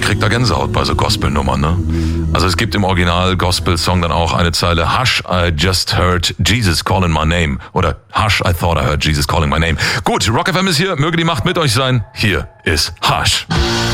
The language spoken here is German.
kriege da Gänsehaut bei so Gospel-Nummern, ne? Also es gibt im Original-Gospel-Song dann auch eine Zeile, Hush, I just heard Jesus calling my name. Oder Hush, I thought I heard Jesus calling my name. Gut, Rock FM ist hier, möge die Macht mit euch sein. Hier ist Hush.